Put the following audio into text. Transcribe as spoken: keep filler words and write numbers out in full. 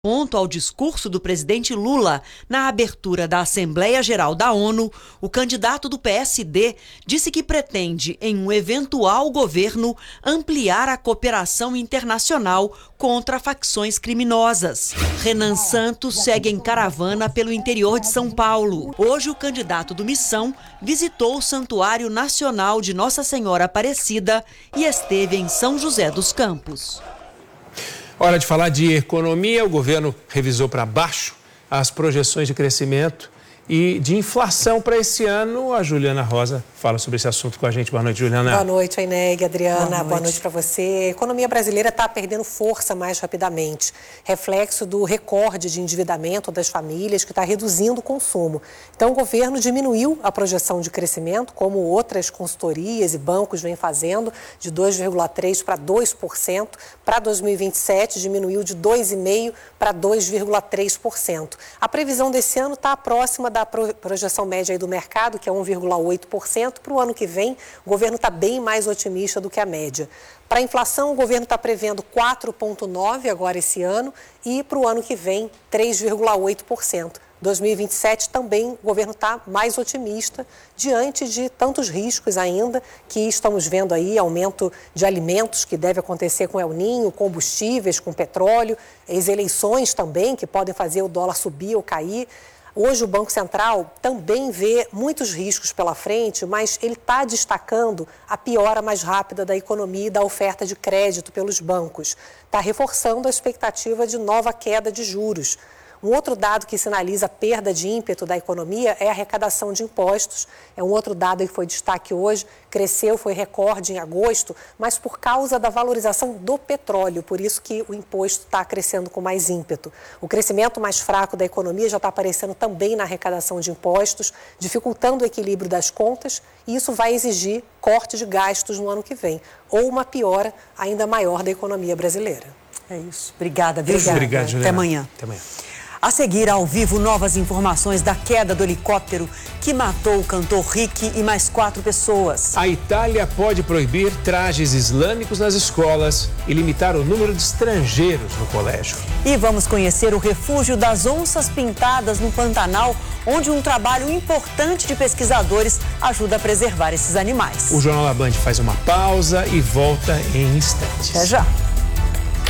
Ponto ao discurso do presidente Lula na abertura da Assembleia Geral da ONU, o candidato do P S D disse que pretende, em um eventual governo, ampliar a cooperação internacional contra facções criminosas. Renan Santos segue em caravana pelo interior de São Paulo. Hoje, o candidato do Missão visitou o Santuário Nacional de Nossa Senhora Aparecida e esteve em São José dos Campos. Hora de falar de economia. O governo revisou para baixo as projeções de crescimento e de inflação para esse ano. A Juliana Rosa fala sobre esse assunto com a gente. Boa noite, Juliana. Boa noite, Aineg, Adriana. Boa noite, Boa noite para você. A economia brasileira está perdendo força mais rapidamente. Reflexo do recorde de endividamento das famílias que está reduzindo o consumo. Então, o governo diminuiu a projeção de crescimento, como outras consultorias e bancos vêm fazendo, de dois vírgula três por cento para dois por cento. Para dois mil e vinte e sete, diminuiu de dois vírgula cinco por cento para dois vírgula três por cento. A previsão desse ano está próxima da projeção média aí do mercado, que é um vírgula oito por cento. Para o ano que vem, o governo está bem mais otimista do que a média. Para a inflação, o governo está prevendo quatro vírgula nove por cento agora esse ano e para o ano que vem, três vírgula oito por cento. dois mil e vinte e sete também o governo está mais otimista diante de tantos riscos ainda que estamos vendo aí, aumento de alimentos que deve acontecer com El Ninho, combustíveis, com petróleo, as eleições também que podem fazer o dólar subir ou cair. Hoje o Banco Central também vê muitos riscos pela frente, mas ele está destacando a piora mais rápida da economia e da oferta de crédito pelos bancos. Está reforçando a expectativa de nova queda de juros. Um outro dado que sinaliza a perda de ímpeto da economia é a arrecadação de impostos. É um outro dado que foi destaque hoje, cresceu, foi recorde em agosto, mas por causa da valorização do petróleo, por isso que o imposto está crescendo com mais ímpeto. O crescimento mais fraco da economia já está aparecendo também na arrecadação de impostos, dificultando o equilíbrio das contas, e isso vai exigir corte de gastos no ano que vem, ou uma piora ainda maior da economia brasileira. É isso. Obrigada, viu? Obrigado, Obrigado, Juliana. Até amanhã. Até amanhã. A seguir, ao vivo, novas informações da queda do helicóptero que matou o cantor Rick e mais quatro pessoas. A Itália pode proibir trajes islâmicos nas escolas e limitar o número de estrangeiros no colégio. E vamos conhecer o refúgio das onças pintadas no Pantanal, onde um trabalho importante de pesquisadores ajuda a preservar esses animais. O Jornal da Band faz uma pausa e volta em instantes. Até já.